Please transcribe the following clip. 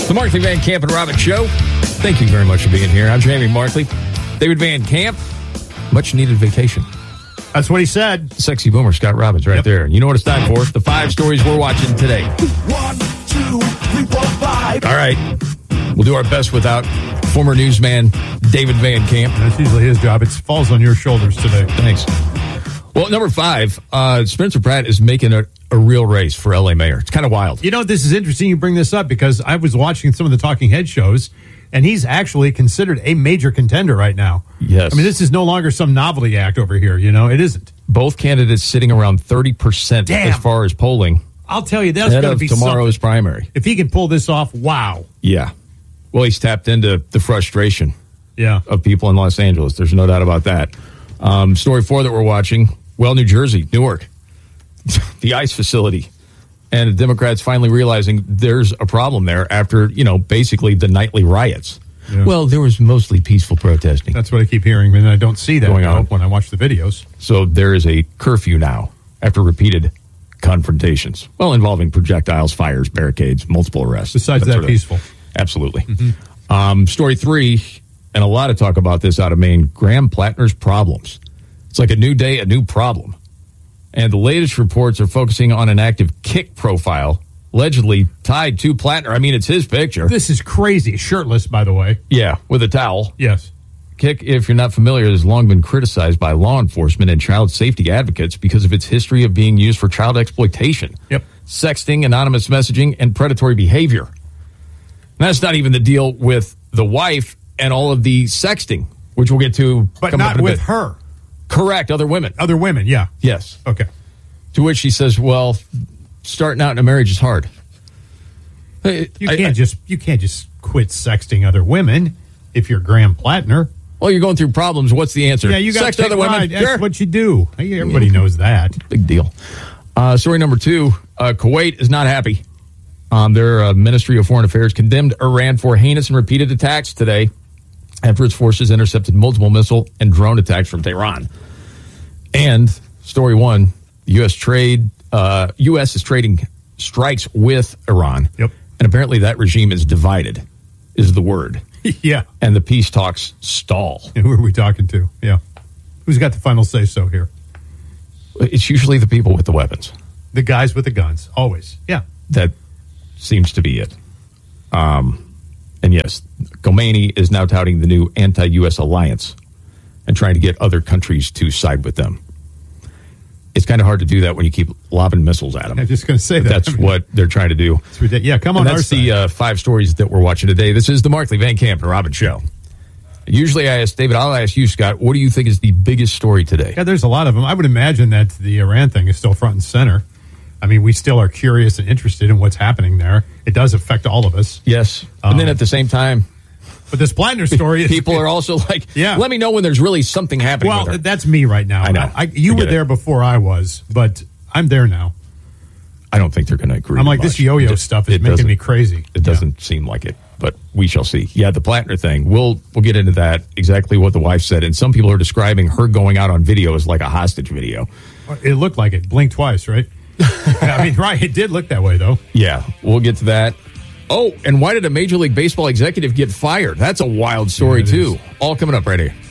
The Markley, Van Camp, and Robbins Show. Thank you very much for being here. I'm Jamie Markley. David Van Camp, much needed vacation. That's what he said. Sexy boomer Scott Robbins right there. You know what it's time for? The 5 stories we're watching today. 1, 2, 3, 4, 5. All right. We'll do our best without former newsman David Van Camp. That's usually his job. It falls on your shoulders today. Thanks. Well, number 5, Spencer Pratt is making a real race for L.A. mayor. It's kind of wild. You know, this is interesting you bring this up because I was watching some of the Talking Head shows, and he's actually considered a major contender right now. Yes. I mean, this is no longer some novelty act over here, you know. It isn't. Both candidates sitting around 30% as far as polling. I'll tell you, that's going to be tomorrow's something. primary. If he can pull this off, wow. Yeah. Well, he's tapped into the frustration of people in Los Angeles. There's no doubt about that. Story 4 that we're watching, well, New Jersey, Newark, the ICE facility. And the Democrats finally realizing there's a problem there after, basically the nightly riots. Yeah. Well, there was mostly peaceful protesting. That's what I keep hearing, and I don't see that going on when I watch the videos. So there is a curfew now after repeated confrontations. Well, involving projectiles, fires, barricades, multiple arrests. Besides that peaceful. Absolutely. Mm-hmm. Story 3, and a lot of talk about this out of Maine, Graham Plattner's problems. It's like a new day, a new problem. And the latest reports are focusing on an active Kick profile, allegedly tied to Plattner. I mean, it's his picture. This is crazy. Shirtless, by the way. Yeah, with a towel. Yes. Kick, if you're not familiar, has long been criticized by law enforcement and child safety advocates because of its history of being used for child exploitation, sexting, anonymous messaging, and predatory behavior. And that's not even the deal with the wife and all of the sexting, which we'll get to. But not with her. Correct. Other women. Other women, yeah. Yes. Okay. To which she says, well, starting out in a marriage is hard. You can't just quit sexting other women if you're Graham Plattner. Well, you're going through problems. What's the answer? Yeah, you got sex other women. That's what you do. Everybody knows that. Big deal. Story number 2, Kuwait is not happy. Their Ministry of Foreign Affairs condemned Iran for heinous and repeated attacks today after its forces intercepted multiple missile and drone attacks from Tehran. And story 1, U.S. is trading strikes with Iran. Yep. And apparently that regime is divided, is the word. Yeah. And the peace talks stall. And who are we talking to? Yeah. Who's got the final say-so here? It's usually the people with the weapons. The guys with the guns. Always. Yeah. That seems to be it. And yes, Khomeini is now touting the new anti-U.S. alliance and trying to get other countries to side with them. It's kind of hard to do that when you keep lobbing missiles at them. I'm just going to say that. That's what they're trying to do. It's ridiculous. Yeah, come on. And that's the 5 stories that we're watching today. This is the Markley, Van Camp, and Robbins Show. Usually I ask David, I'll ask you, Scott, what do you think is the biggest story today? Yeah, there's a lot of them. I would imagine that the Iran thing is still front and center. I mean, we still are curious and interested in what's happening there. It does affect all of us. Yes. And then at the same time, but this Plattner story is... People are also like, let me know when there's really something happening with her. That's me right now. I know. You were there before I was, but I'm there now. I don't think they're going to agree. I'm like, this yo-yo stuff is making me crazy. It doesn't seem like it, but we shall see. Yeah, the Plattner thing, we'll get into that, exactly what the wife said. And some people are describing her going out on video as like a hostage video. It looked like it. Blinked twice, right? I mean, right. It did look that way, though. Yeah, we'll get to that. Oh, and why did a Major League Baseball executive get fired? That's a wild story, too. All coming up right here.